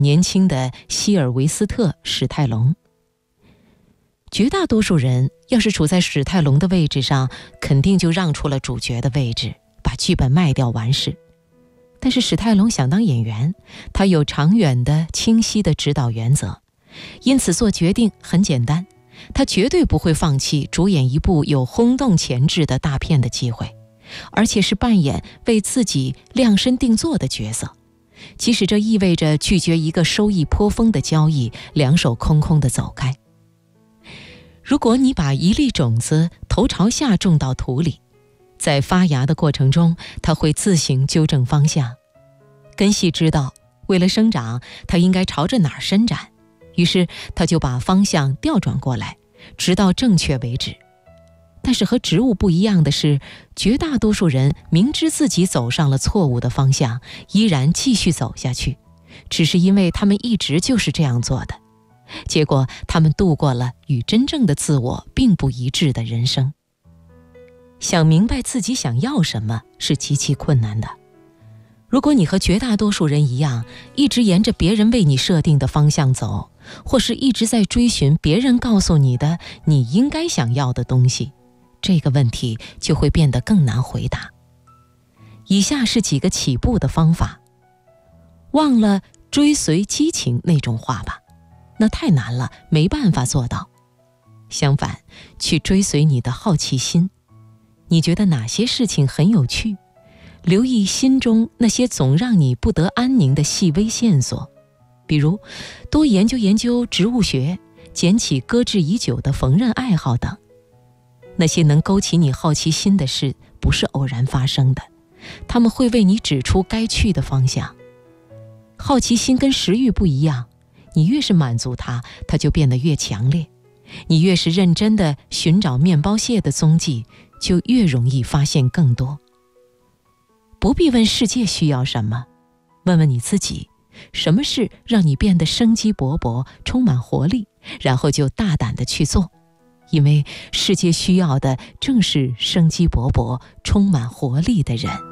年轻的希尔维斯特·史泰龙。绝大多数人要是处在史泰龙的位置上，肯定就让出了主角的位置，把剧本卖掉完事。但是史泰龙想当演员，他有长远的、清晰的指导原则，因此做决定很简单，他绝对不会放弃主演一部有轰动前置的大片的机会，而且是扮演为自己量身定做的角色，即使这意味着拒绝一个收益颇丰的交易，两手空空地走开。如果你把一粒种子头朝下种到土里，在发芽的过程中，它会自行纠正方向。根系知道，为了生长，它应该朝着哪儿伸展，于是它就把方向调转过来，直到正确为止。但是和植物不一样的是，绝大多数人明知自己走上了错误的方向，依然继续走下去，只是因为他们一直就是这样做的。结果他们度过了与真正的自我并不一致的人生。想明白自己想要什么是极其困难的。如果你和绝大多数人一样，一直沿着别人为你设定的方向走，或是一直在追寻别人告诉你的你应该想要的东西，这个问题就会变得更难回答。以下是几个起步的方法。忘了追随激情那种话吧，那太难了，没办法做到。相反，去追随你的好奇心。你觉得哪些事情很有趣？留意心中那些总让你不得安宁的细微线索，比如多研究研究植物学，捡起搁置已久的缝纫爱好等。那些能勾起你好奇心的事不是偶然发生的，它们会为你指出该去的方向。好奇心跟食欲不一样，你越是满足它，它就变得越强烈。你越是认真地寻找面包屑的踪迹，就越容易发现更多。不必问世界需要什么，问问你自己，什么事让你变得生机勃勃，充满活力，然后就大胆地去做。因为世界需要的正是生机勃勃、充满活力的人。